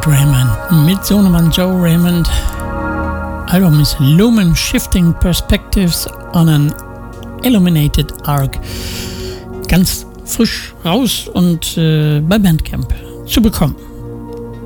Raymond mit Sohnemann Joe Raymond. Album ist Lumen Shifting Perspectives on an Illuminated Arc. Ganz frisch raus und bei Bandcamp zu bekommen.